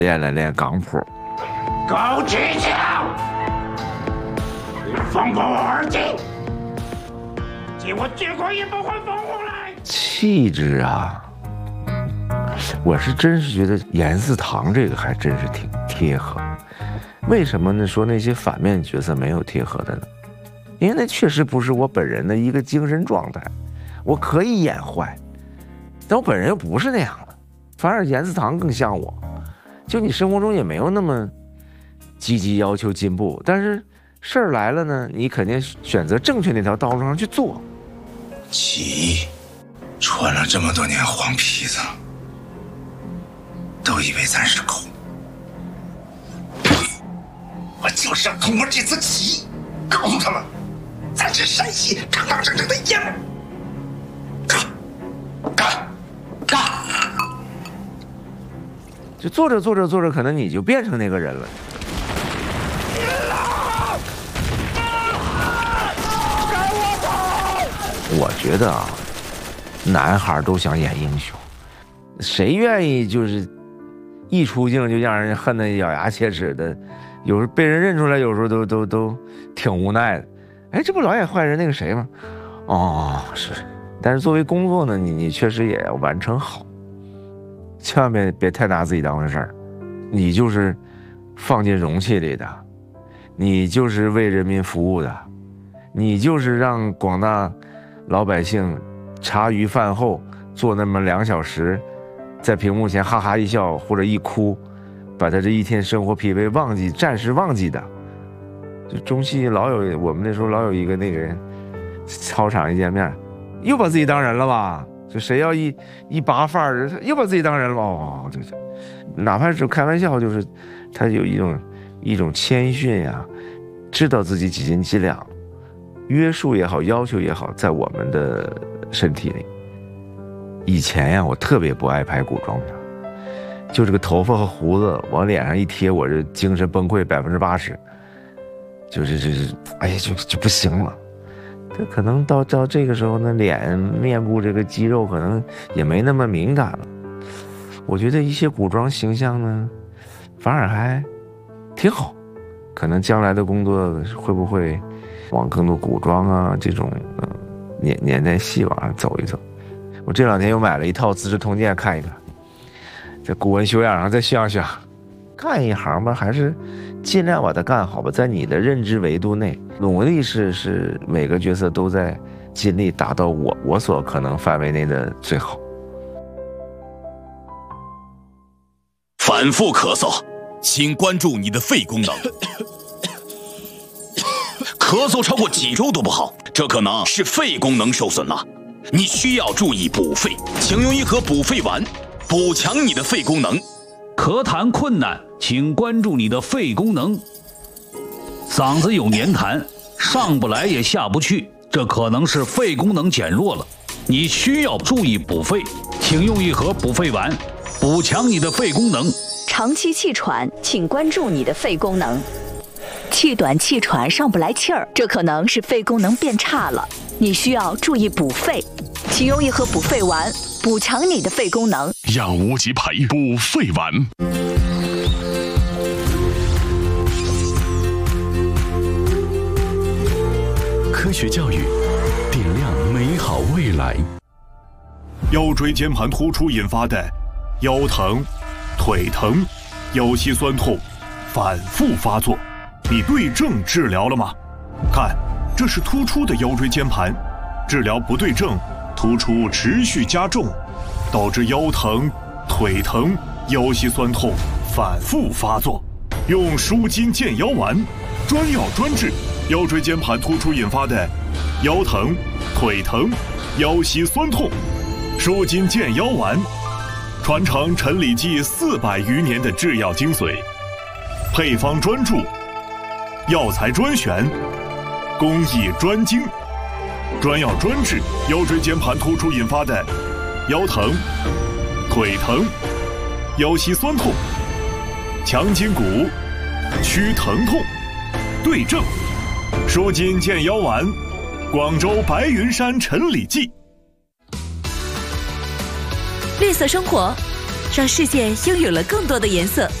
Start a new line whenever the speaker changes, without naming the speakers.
练了练港普。
高技巧，你放过我儿子，结果也不会放过来。
气质啊，我是真是觉得严嗣堂这个还真是挺贴合。为什么呢？说那些反面角色没有贴合的呢？因为那确实不是我本人的一个精神状态。我可以演坏，但我本人又不是那样的。反而严嗣堂更像我，就你生活中也没有那么积极要求进步，但是事儿来了呢，你肯定选择正确那条道路上去做。
其一，穿了这么多年黄皮子，都以为咱是狗。我就是要通过这次起义，告诉他们，咱是山西堂堂正正的爷们儿。干！
就做着，可能你就变成那个人了。我觉得啊，男孩都想演英雄，谁愿意就是一出镜就让人恨得咬牙切齿的？有时候被人认出来，有时候都挺无奈的。哎，这不老演坏人那个谁吗？哦，是。但是作为工作呢，你确实也要完成好，千万别太拿自己当回事儿。你就是放进容器里的，你就是为人民服务的，你就是让广大老百姓茶余饭后坐那么2小时，在屏幕前哈哈一笑或者一哭，把他这一天生活疲惫暂时忘记的。就中戏我们那时候老有一个那个人，操场一见面，又把自己当人了吧？就谁要一拔范儿，又把自己当人了吧？哦，对，哪怕是开玩笑，就是他有一种谦逊呀，知道自己几斤几两，约束也好，要求也好，在我们的身体里。以前呀，我特别不爱拍古装片，就这个头发和胡子往脸上一贴，我这精神崩溃80%，就是，哎呀，就不行了。这可能到这个时候呢，面部这个肌肉可能也没那么敏感了。我觉得一些古装形象呢，反而还挺好。可能将来的工作会不会往更多古装啊这种年代戏往上走一走？我这2天又买了一套《资治通鉴》看一看，在古文修养上再想想。干一行吧，还是尽量把它干好吧，在你的认知维度内，努力是每个角色都在尽力达到我所可能范围内的最好。
反复咳嗽，请关注你的肺功能。咳嗽超过几周都不好，这可能是肺功能受损了。你需要注意补肺，请用一盒补肺丸，补强你的肺功能。
咳痰困难，请关注你的肺功能。嗓子有黏痰，上不来也下不去，这可能是肺功能减弱了。你需要注意补肺，请用一盒补肺丸，补强你的肺功能。
长期气喘，请关注你的肺功能。气短气喘上不来气儿，这可能是肺功能变差了。你需要注意补肺，请用一盒补肺丸，补强你的肺功能。
养无极培补肺丸。科学教育，点亮美好未来。
腰椎间盘突出引发的腰疼、腿疼、腰膝酸痛反复发作，你对症治疗了吗？看，这是突出的腰椎间盘，治疗不对症，突出持续加重，导致腰疼、腿疼、腰膝酸痛反复发作。用舒筋健腰丸，专药专治腰椎间盘突出引发的腰疼、腿疼、腰膝酸痛。舒筋健腰丸，传承陈李济400余年的制药精髓，配方专注，药材专选，工艺专精，专药专治腰椎间盘突出引发的腰疼、腿疼、腰膝酸痛，强筋骨，祛疼痛，对症。舒筋健腰丸，广州白云山陈李济。
绿色生活，让世界拥有了更多的颜色。